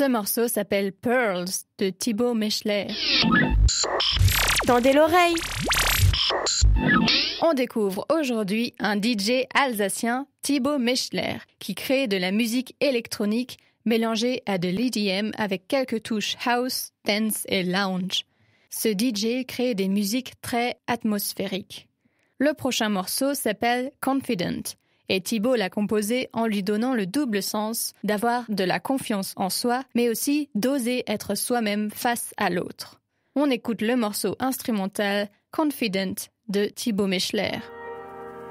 Ce morceau s'appelle Pearls de Thibaut Mechler. Tendez l'oreille. On découvre aujourd'hui un DJ alsacien, Thibaut Mechler, qui crée de la musique électronique mélangée à de l'EDM avec quelques touches house, dance et lounge. Ce DJ crée des musiques très atmosphériques. Le prochain morceau s'appelle Confident et Thibaut l'a composé en lui donnant le double sens d'avoir de la confiance en soi, mais aussi d'oser être soi-même face à l'autre. On écoute le morceau instrumental Confident de Thibaut Mechler.